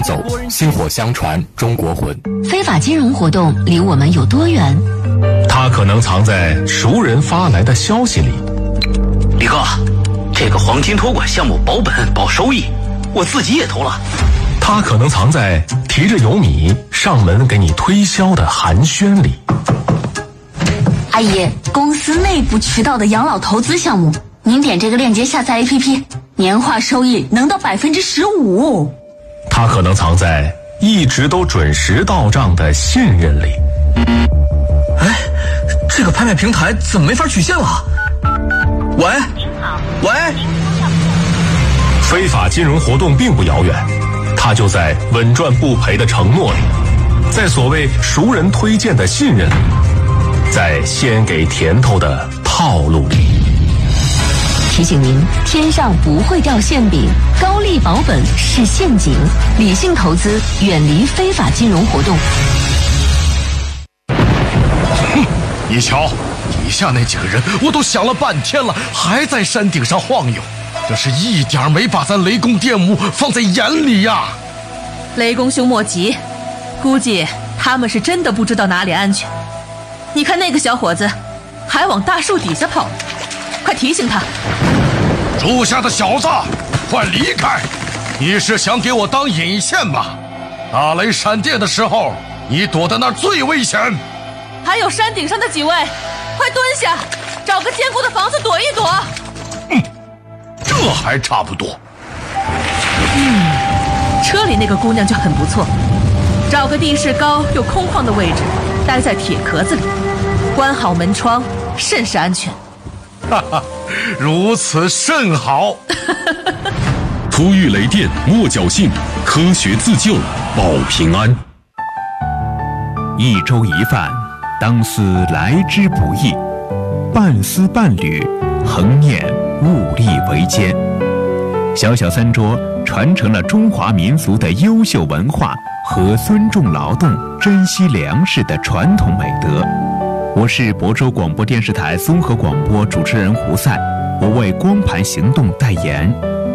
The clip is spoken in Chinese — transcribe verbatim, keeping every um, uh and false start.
走，薪火相传中国魂。 非法金融活动离我们有多远？ 它可能藏在熟人发来的消息里。 李哥，这个黄金托管项目保本保收益，我自己也投了。 它可能藏在提着油米上门给你推销的寒暄里。 阿姨，公司内部渠道的养老投资项目，您点这个链接下载 A P P， 年化收益能到百分之十五。 它可能藏在一直都准时到账的信任里。 哎，这个拍卖平台怎么没法取现了？喂， 您好， 喂， 非法金融活动并不遥远，它就在稳赚不赔的承诺里，在所谓熟人推荐的信任里，在先给甜头的套路里。 提醒您，天上不会掉馅饼，高利保本是陷阱，理性投资，远离非法金融活动。 哼，你瞧，底下那几个人，我都想了半天了，还在山顶上晃悠，这是一点没把咱雷公电母放在眼里呀。 雷公兄莫急，估计他们是真的不知道哪里安全。你看那个小伙子，还往大树底下跑，快提醒他。 树下的小子，快离开！你是想给我当引线吧？打雷闪电的时候，你躲在那儿最危险。 还有山顶上的几位，快蹲下，找个坚固的房子躲一躲。 嗯，这还差不多。 嗯，车里那个姑娘就很不错，找个地势高又空旷的位置，待在铁壳子里，关好门窗，甚是安全。 哈哈，如此甚好。 突遇雷电莫侥幸，科学自救保平安。 一粥一饭，当思来之不易；半丝半缕，恒念物力维艰。小小三桌，传承了中华民族的优秀文化和尊重劳动、珍惜粮食的传统美德。我是亳州广播电视台综合广播主持人胡赛，我为光盘行动代言。